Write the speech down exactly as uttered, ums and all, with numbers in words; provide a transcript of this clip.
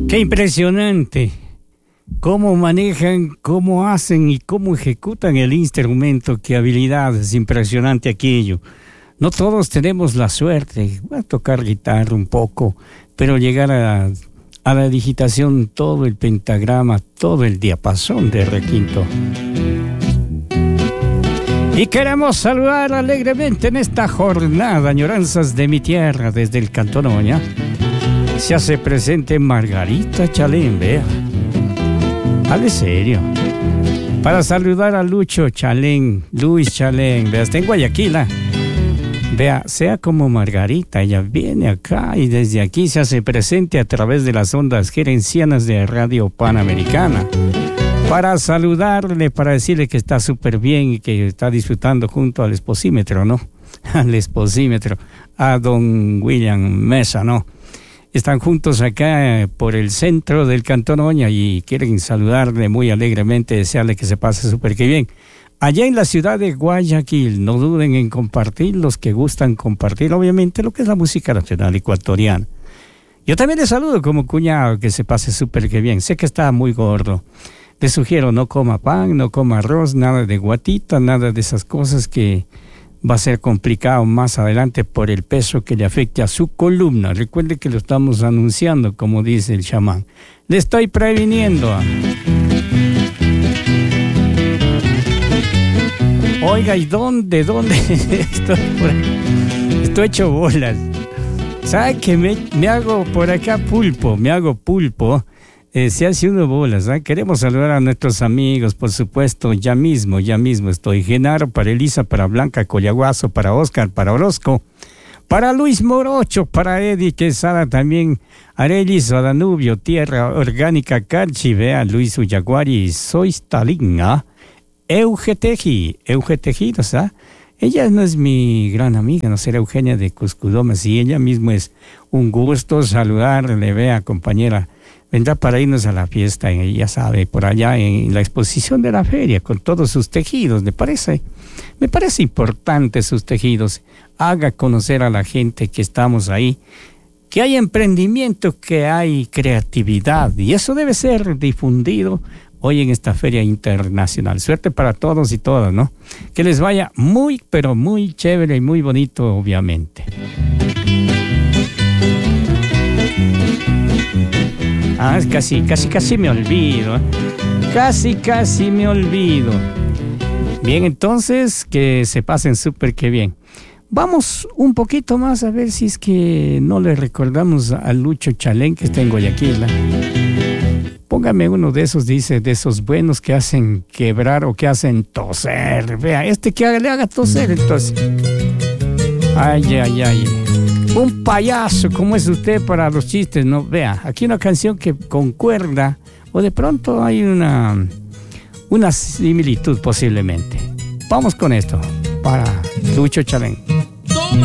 Qué impresionante cómo manejan, cómo hacen y cómo ejecutan el instrumento. Qué habilidad, es impresionante aquello. No todos tenemos la suerte, voy a tocar guitarra un poco, pero llegar a, a la digitación, todo el pentagrama, todo el diapasón de requinto. Y queremos saludar alegremente en esta jornada, añoranzas de mi tierra, desde el Cantón Oña. Se hace presente Margarita Chalén, vea. Hable serio. Para saludar a Lucho Chalén, Luis Chalén, vea, está en Guayaquil. Vea, sea como Margarita, ella viene acá y desde aquí se hace presente a través de las ondas gerencianas de Radio Panamericana. Para saludarle, para decirle que está súper bien y que está disfrutando junto al esposímetro, ¿no? Al esposímetro, a don William Mesa, ¿no? Están juntos acá por el centro del Cantón Oña y quieren saludarle muy alegremente, desearle que se pase súper que bien. Allá en la ciudad de Guayaquil, no duden en compartir, los que gustan compartir, obviamente, lo que es la música nacional ecuatoriana. Yo también le saludo como cuñado, que se pase súper que bien. Sé que está muy gordo. Le sugiero, no coma pan, no coma arroz, nada de guatita, nada de esas cosas que va a ser complicado más adelante por el peso que le afecte a su columna. Recuerde que lo estamos anunciando, como dice el chamán. Le estoy previniendo. Oiga, ¿y dónde, dónde? Estoy, por... Estoy hecho bolas. ¿Sabe que me, me hago por acá pulpo? Me hago pulpo. Eh, se hace uno bolas, ¿eh? Queremos saludar a nuestros amigos, por supuesto, ya mismo, ya mismo estoy. Genaro, para Elisa, para Blanca Collaguazo, para Oscar, para Orozco, para Luis Morocho, para Eddie Quesada también, Arelis, a Danubio, Tierra Orgánica, Carchi, vea, Luis Uyaguari, soy Stalin, ¿ah? Eugeteji, Eugeteji, ¿no está? Ella no es mi gran amiga, no será Eugenia de Cuscudomas, y ella mismo es un gusto saludarle, vea, compañera. Vendrá para irnos a la fiesta, ya sabe, por allá en la exposición de la feria, con todos sus tejidos, me parece, me parece importante sus tejidos. Haga conocer a la gente que estamos ahí, que hay emprendimiento, que hay creatividad, y eso debe ser difundido hoy en esta feria internacional. Suerte para todos y todas, ¿no? Que les vaya muy, pero muy chévere y muy bonito, obviamente. Ah, casi, casi, casi me olvido. Casi, casi me olvido. Bien, entonces, que se pasen súper que bien. Vamos un poquito más a ver si es que no le recordamos a Lucho Chalén, que está en Guayaquil. Póngame uno de esos, dice, de esos buenos que hacen quebrar o que hacen toser. Vea, este que le haga toser, entonces. Ay, ay, ay. Un payaso, como es usted para los chistes, ¿no? Vea, aquí una canción que concuerda, o de pronto hay una, una similitud posiblemente. Vamos con esto, para Lucho Chalén.